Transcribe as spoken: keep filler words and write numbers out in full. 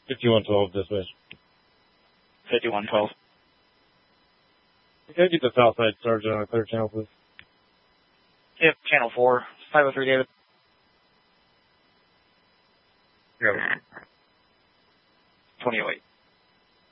fifty-one twelve dispatch. fifty-one twelve. Can I get the Southside Sergeant on a clear channel, please? Yep, channel four. five oh three, David. Yeah. twenty oh eight.